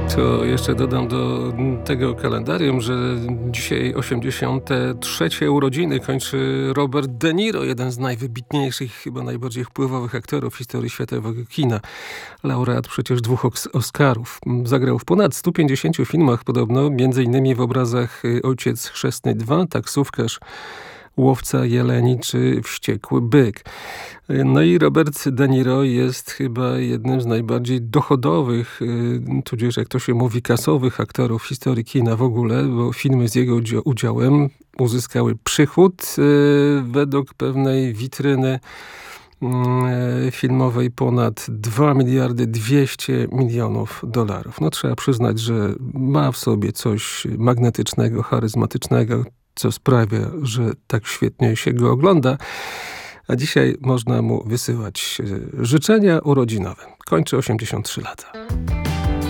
To jeszcze dodam do tego kalendarium, że dzisiaj 83. urodziny kończy Robert De Niro, jeden z najwybitniejszych, chyba najbardziej wpływowych aktorów w historii światowego kina. Laureat przecież 2 Oscarów. Zagrał w ponad 150 filmach podobno, między innymi w obrazach Ojciec Chrzestny 2, Taksówkarz, Łowca jeleni czy Wściekły byk. No i Robert De Niro jest chyba jednym z najbardziej dochodowych, tudzież jak to się mówi, kasowych aktorów w historii kina w ogóle, bo filmy z jego udziałem uzyskały przychód według pewnej witryny filmowej ponad 2 miliardy 200 milionów dolarów. No trzeba przyznać, że ma w sobie coś magnetycznego, charyzmatycznego, co sprawia, że tak świetnie się go ogląda. A dzisiaj można mu wysyłać życzenia urodzinowe. Kończy 83 lata.